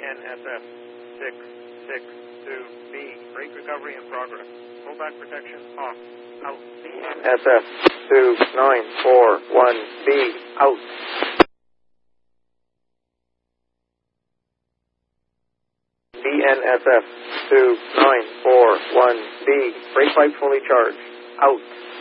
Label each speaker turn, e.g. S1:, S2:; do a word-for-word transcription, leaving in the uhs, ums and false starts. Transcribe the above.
S1: N S F six six two B. Brake recovery in progress. Pullback protection off. Out. B N S F two nine four one B. Out. B N S F two nine four one B. Brake pipe fully charged. Out.